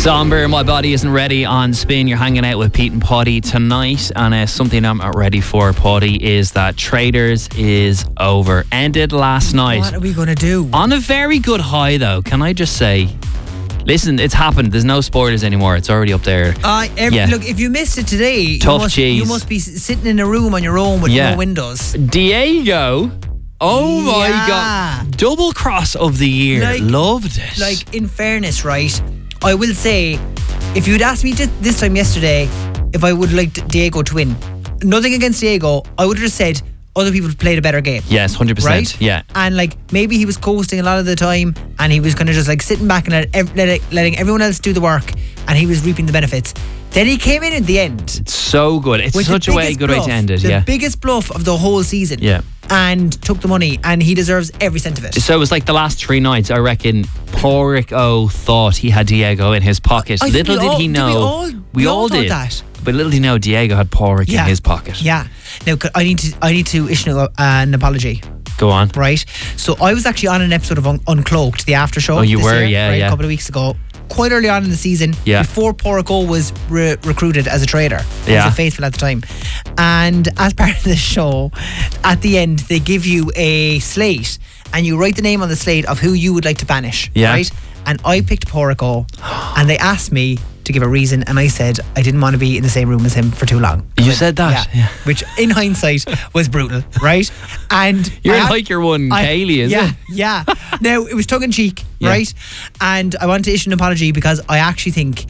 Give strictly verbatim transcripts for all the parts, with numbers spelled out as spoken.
Somber, My Body Isn't Ready on Spin. You're hanging out with Pete and Paddy tonight, and uh, something I'm not ready for, Paddy, is that Traders is over. Ended last night. What are we going to do? On a very good high, though, can I just say, listen, it's happened. There's no spoilers anymore. It's already up there. Uh, every, Yeah. Look, if you missed it today, Tough you must, cheese. you must be s- sitting in a room on your own with Yeah. no windows. Diego, oh my Yeah. God. Double cross of the year. Like- Loved it. Like, in fairness, right, I will say, if you'd asked me just this time yesterday if I would like Diego to win, nothing against Diego, I would have just said other people played a better game. Yes, one hundred percent. Right? Yeah. And like maybe he was coasting a lot of the time and he was kind of just like sitting back and let, ev- let, letting everyone else do the work and he was reaping the benefits. Then he came in at the end. So good. It's with such the a way, biggest good way bluff, to end it. The Yeah. biggest bluff of the whole season. Yeah. And took the money and he deserves every cent of it. So it was like the last three nights, I reckon Porrick O thought he had Diego in his pocket. I think Little we did all- he did know. we all- we all thought did. that. But little did he know Diego had Porrick Yeah. in his pocket. Yeah. Now c- I need to I need to issue uh, an apology. Go on. Right. So I was actually on an episode of Un- Uncloaked, the after show. Oh, you this were, year, yeah, right, yeah. a couple of weeks ago. Quite early on in the season, Yeah. before Porrick was re- recruited as a trader. He Yeah. was a faithful at the time. And as part of the show, at the end, they give you a slate and you write the name on the slate of who you would like to banish. Yeah. Right? And I picked Porrick and they asked me to give a reason and I said I didn't want to be in the same room as him for too long. You said that? Yeah. Yeah. Which in hindsight was brutal, right? And You're I had- like your one I- Kaylee, is yeah, it? Yeah. Now, it was tongue in cheek, Yeah. right? And I want to issue an apology because I actually think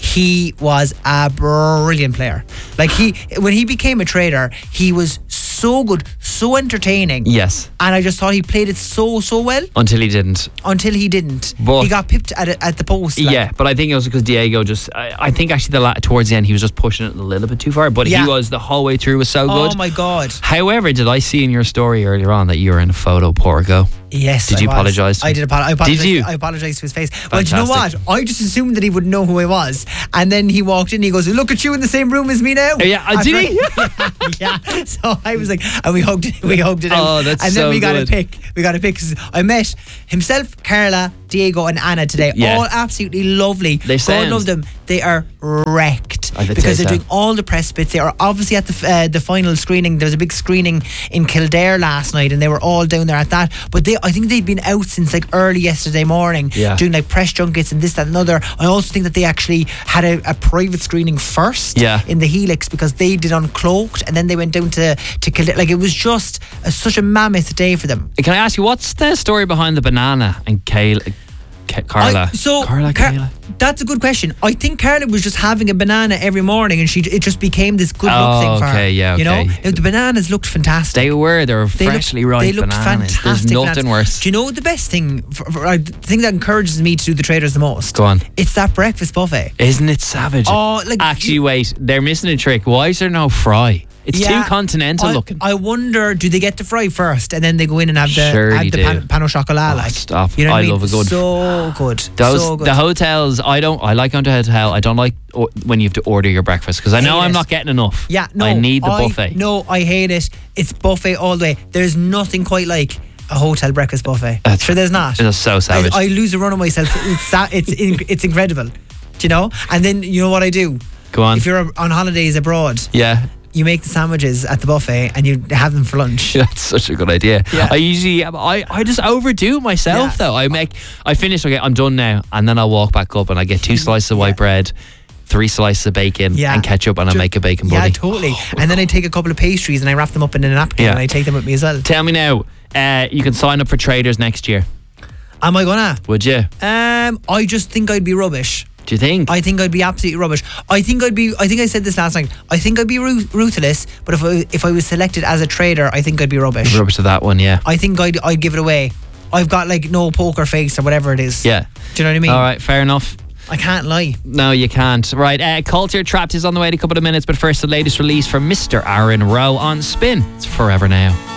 he was a brilliant player. Like, he, when he became a trader, he was so good, so entertaining. Yes. And I just thought he played it so, so well Until he didn't. until he didn't. But- he got pipped at, it, at the post. like. Yeah, but I think it was because Diego just. I, I think actually the la- towards the end he was just pushing it a little bit too far. But Yeah. he was the whole way through was so good. Oh, my God. However, did I see in your story earlier on that you were in a photo Porrick? Yes, Did I you was. apologise to I him? did apologize. I apologized. Did you? I apologized to his face. Well, do you know what? Fantastic. I just assumed that he would know who I was, and then he walked in. and He goes, "Look at you in the same room as me now." Oh, yeah, uh, did he? yeah. So I was like, and we hugged it. We hugged it out. Oh, that's And then so we got good. a pic. We got a pic. 'Cause I met himself, Carla, Diego, and Anna today. Yeah. All absolutely lovely. They God sound- love them. They are wrecked I could because say they're so. doing all the press bits. They are obviously at the f- uh, the final screening. There was a big screening in Kildare last night, and they were all down there at that. But they, I think they'd been out since like early yesterday morning, Yeah. doing like press junkets and this, that, and other. I also think that they actually had a, a private screening first, Yeah. in the Helix, because they did Uncloaked, and then they went down to to Kildare. Like, it was just a, such a mammoth day for them. Can I ask you what's the story behind the banana and Kayla? Ka- Carla. I- so Carla, Car- Kayla. that's a good question. I think Carla was just having a banana every morning, and she it just became this good look Oh, thing for her. okay, yeah, You know, okay. Now, the bananas looked fantastic. They were. They were They looked- freshly ripe they looked bananas. fantastic. There's nothing bananas. worse. Do you know the best thing? For, for, uh, the thing that encourages me to do the traders the most? Go on. It's that breakfast buffet. Isn't it savage? Oh, like, Actually, you- wait. They're missing a trick. Why is there no fry? It's Yeah, too continental I, looking. I wonder, do they get the fry first and then they go in and have the Surely have the do. pan, pan au chocolat? Oh, like, stop. You know what I I mean? love a good- So good. Those so good. the hotels. I don't. I like going to a hotel. I don't like o- when you have to order your breakfast because I know Hate I'm it. not getting enough. Yeah, no. I need the I- buffet. No, I hate it. It's buffet all the way. There's nothing quite like a hotel breakfast buffet. That's- sure, there's not. It's so savage. I, I lose a run of myself. It's sa- it's in, it's incredible. Do you know? And then you know what I do? Go on. If you're on holidays abroad, Yeah. you make the sandwiches at the buffet and you have them for lunch. That's such a good idea. Yeah. I usually, I, I just overdo it myself Yeah. though. I make, I finish, okay, I'm done now. And then I'll walk back up and I get two slices of white Yeah. bread, three slices of bacon Yeah. and ketchup and I Ju- make a bacon Yeah, buddy. totally. And then I take a couple of pastries and I wrap them up in a napkin Yeah. and I take them with me as well. Tell me now, uh, you can sign up for traders next year. Am I gonna? Would you? Um, I just think I'd be rubbish. Do you think? I think I'd be absolutely rubbish. I think I'd be. I think I said this last night. I think I'd be ru- ruthless. But if I if I was selected as a trader, I think I'd be rubbish. Rubbish to that one, yeah. I think I'd I'd give it away. I've got like no poker face or whatever it is. Yeah. Do you know what I mean? All right, fair enough. I can't lie. No, you can't. Right, uh, Culture Trapped is on the way in a couple of minutes, but first the latest release from Mister Aaron Rowe on Spin. It's Forever Now.